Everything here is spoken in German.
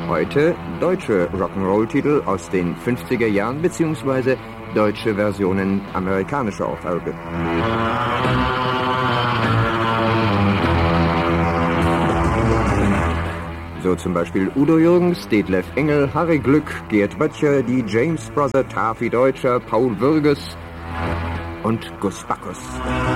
Heute deutsche Rock'n'Roll-Titel aus den 50er Jahren bzw. deutsche Versionen amerikanischer Erfolge. So zum Beispiel Udo Jürgens, Detlef Engel, Harry Glück, Gerd Böttcher, die James Brother, Tafi Deutscher, Paul Würges und Gus Bacchus.